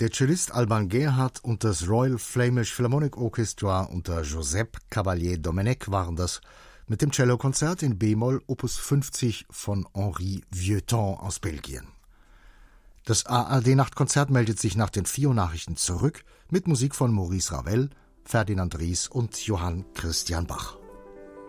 Der Cellist Alban Gerhardt und das Royal Flemish Philharmonic Orchestra unter Josep Cavalier-Domenech waren das mit dem Cellokonzert in B-Moll Opus 50 von Henri Vieuxtemps aus Belgien. Das ARD-Nachtkonzert meldet sich nach den 4 Nachrichten zurück mit Musik von Maurice Ravel, Ferdinand Ries und Johann Christian Bach.